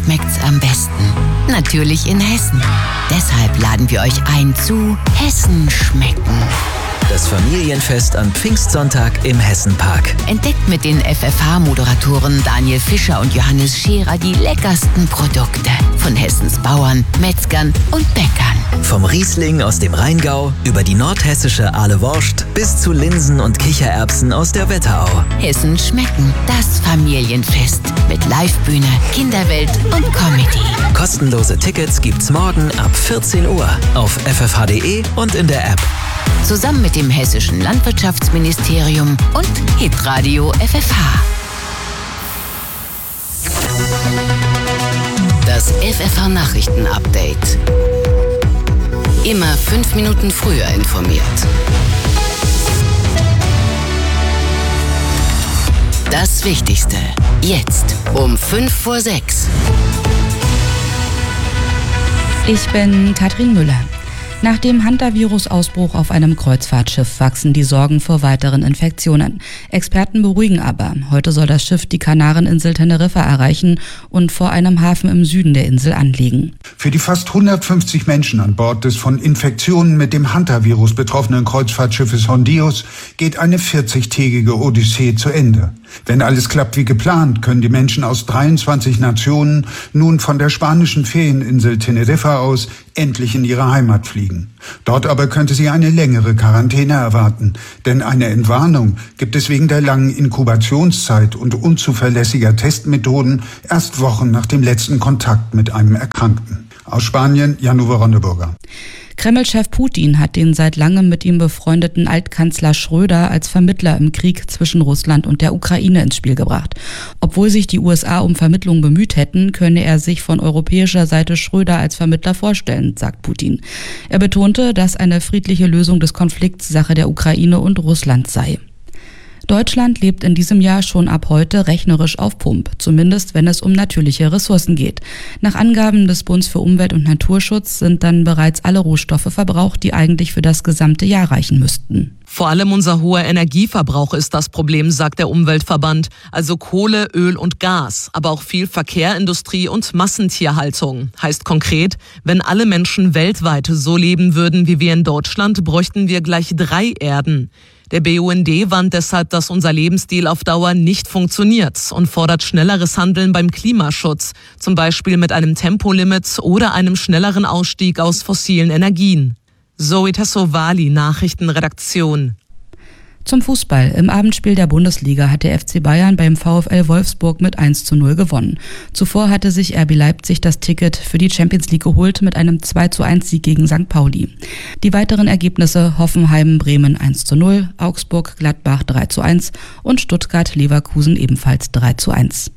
schmeckt's am besten. Natürlich in Hessen. Deshalb laden wir euch ein zu Hessen schmecken. Das Familienfest am Pfingstsonntag im Hessenpark. Entdeckt mit den FFH-Moderatoren Daniel Fischer und Johannes Scherer die leckersten Produkte von Hessens Bauern, Metzgern und Bäckern. Vom Riesling aus dem Rheingau über die nordhessische Aale Wurst bis zu Linsen und Kichererbsen aus der Wetterau. Hessen schmecken, das Familienfest mit Livebühne, Kinderwelt und Comedy. Kostenlose Tickets gibt's morgen ab 14 Uhr auf ffh.de und in der App. Zusammen mit dem Hessischen Landwirtschaftsministerium und Hitradio FFH. Das FFH-Nachrichten-Update. Immer 5 Minuten früher informiert. Das Wichtigste. Jetzt um 5:05. Ich bin Katrin Müller. Nach dem Hantavirus-Ausbruch auf einem Kreuzfahrtschiff wachsen die Sorgen vor weiteren Infektionen. Experten beruhigen aber. Heute soll das Schiff die Kanareninsel Teneriffa erreichen und vor einem Hafen im Süden der Insel anlegen. Für die fast 150 Menschen an Bord des von Infektionen mit dem Hantavirus betroffenen Kreuzfahrtschiffes Hondius geht eine 40-tägige Odyssee zu Ende. Wenn alles klappt wie geplant, können die Menschen aus 23 Nationen nun von der spanischen Ferieninsel Teneriffa aus endlich in ihre Heimat fliegen. Dort aber könnte sie eine längere Quarantäne erwarten, denn eine Entwarnung gibt es wegen der langen Inkubationszeit und unzuverlässiger Testmethoden erst Wochen nach dem letzten Kontakt mit einem Erkrankten. Aus Spanien, Jan-Uwe Ronneburger. Kreml-Chef Putin hat den seit langem mit ihm befreundeten Altkanzler Schröder als Vermittler im Krieg zwischen Russland und der Ukraine ins Spiel gebracht. Obwohl sich die USA um Vermittlung bemüht hätten, könne er sich von europäischer Seite Schröder als Vermittler vorstellen, sagt Putin. Er betonte, dass eine friedliche Lösung des Konflikts Sache der Ukraine und Russland sei. Deutschland lebt in diesem Jahr schon ab heute rechnerisch auf Pump, zumindest wenn es um natürliche Ressourcen geht. Nach Angaben des Bundes für Umwelt und Naturschutz sind dann bereits alle Rohstoffe verbraucht, die eigentlich für das gesamte Jahr reichen müssten. Vor allem unser hoher Energieverbrauch ist das Problem, sagt der Umweltverband. Also Kohle, Öl und Gas, aber auch viel Verkehr, Industrie und Massentierhaltung. Heißt konkret, wenn alle Menschen weltweit so leben würden wie wir in Deutschland, bräuchten wir gleich 3 Erden. Der BUND warnt deshalb, dass unser Lebensstil auf Dauer nicht funktioniert und fordert schnelleres Handeln beim Klimaschutz, zum Beispiel mit einem Tempolimit oder einem schnelleren Ausstieg aus fossilen Energien. Zoe Tassovali, Nachrichtenredaktion. Zum Fußball. Im Abendspiel der Bundesliga hat der FC Bayern beim VfL Wolfsburg mit 1:0 gewonnen. Zuvor hatte sich RB Leipzig das Ticket für die Champions League geholt mit einem 2:1-Sieg gegen St. Pauli. Die weiteren Ergebnisse: Hoffenheim-Bremen 1:0, Augsburg-Gladbach 3:1 und Stuttgart-Leverkusen ebenfalls 3:1.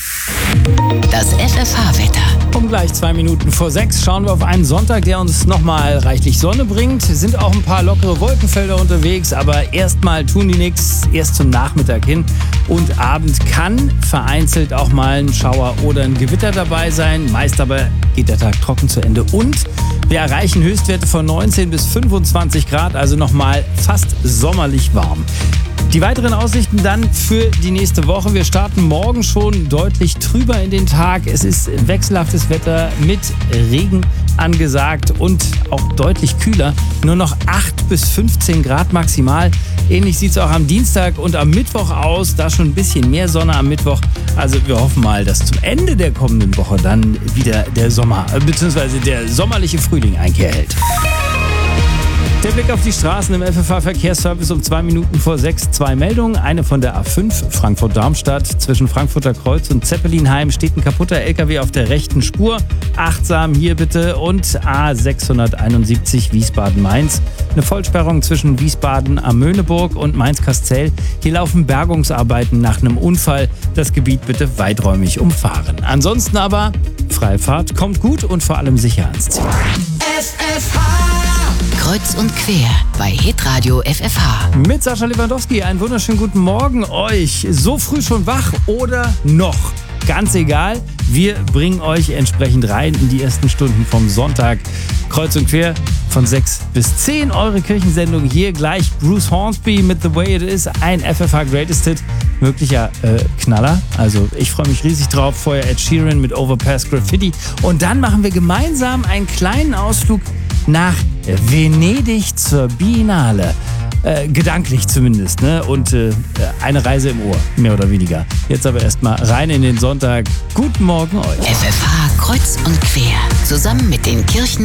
Das FFH-Wetter. Um gleich 2 Minuten vor 6 schauen wir auf einen Sonntag, der uns nochmal reichlich Sonne bringt. Es sind auch ein paar lockere Wolkenfelder unterwegs, aber erstmal tun die nichts, erst zum Nachmittag hin. Und Abend kann vereinzelt auch mal ein Schauer oder ein Gewitter dabei sein. Meist aber geht der Tag trocken zu Ende. Und wir erreichen Höchstwerte von 19 bis 25 Grad, also nochmal fast sommerlich warm. Die weiteren Aussichten dann für die nächste Woche. Wir starten morgen schon deutlich trüber in den Tag. Es ist wechselhaftes Wetter mit Regen angesagt und auch deutlich kühler. Nur noch 8 bis 15 Grad maximal. Ähnlich sieht es auch am Dienstag und am Mittwoch aus. Da schon ein bisschen mehr Sonne am Mittwoch. Also wir hoffen mal, dass zum Ende der kommenden Woche dann wieder der Sommer bzw. der sommerliche Frühling Einkehr hält. Der Blick auf die Straßen im FFH-Verkehrsservice um 2 Minuten vor 6. 2 Meldungen. Eine von der A5 Frankfurt-Darmstadt. Zwischen Frankfurter Kreuz und Zeppelinheim steht ein kaputter LKW auf der rechten Spur. Achtsam hier bitte. Und A671 Wiesbaden-Mainz. Eine Vollsperrung zwischen Wiesbaden am Möhneburg und Mainz-Kastel. Hier laufen Bergungsarbeiten nach einem Unfall. Das Gebiet bitte weiträumig umfahren. Ansonsten aber Freifahrt kommt gut und vor allem sicher ans Ziel. FFH Kreuz und quer bei Hitradio FFH. Mit Sascha Lewandowski, einen wunderschönen guten Morgen euch. So früh schon wach oder noch? Ganz egal, wir bringen euch entsprechend rein in die ersten Stunden vom Sonntag. Kreuz und quer von 6 bis 10. Eure Kirchensendung hier gleich. Bruce Hornsby mit The Way It Is, ein FFH Greatest Hit, möglicher Knaller. Also ich freue mich riesig drauf. Vorher Ed Sheeran mit Overpass Graffiti. Und dann machen wir gemeinsam einen kleinen Ausflug nach Venedig zur Biennale. Gedanklich zumindest, ne? Und eine Reise im Ohr, mehr oder weniger. Jetzt aber erstmal rein in den Sonntag. Guten Morgen euch. FFH kreuz und quer. Zusammen mit den Kirchen